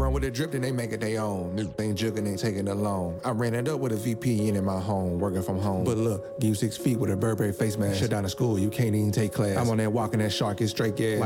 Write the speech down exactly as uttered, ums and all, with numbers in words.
run with a drip, then they make it their own. Niggas ain't jugging, ain't taking it long. I ran it up with a V P in in my home, working from home. But look, give you six feet with a Burberry face mask. Shut down the school, you can't even take class. I'm on there walking that shark, it's straight gas.